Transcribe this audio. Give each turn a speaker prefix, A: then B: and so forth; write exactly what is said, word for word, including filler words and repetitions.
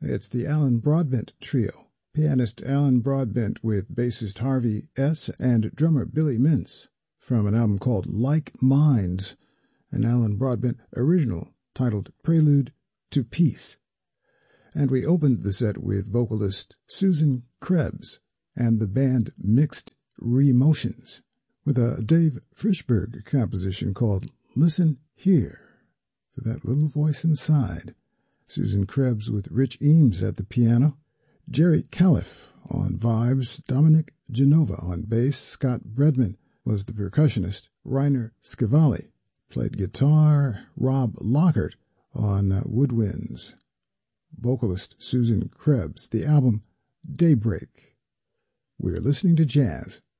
A: It's the Alan Broadbent Trio. Pianist Alan Broadbent with bassist Harvey S. and drummer Billy Mintz from an album called Like Minds, an Alan Broadbent original titled Prelude to Peace. And we opened the set with vocalist Susan Krebs and the band Mixed Remotions with a Dave Frischberg composition called Listen Here, to that little voice inside. Susan Krebs with Rich Eames at the piano, Jerry Calliff on vibes, Dominic Genova on bass, Scott Bredman was the percussionist, Reiner Scavalli played guitar, Rob Lockhart on uh, woodwinds. Vocalist Susan Krebs, the album Daybreak. We're listening to jazz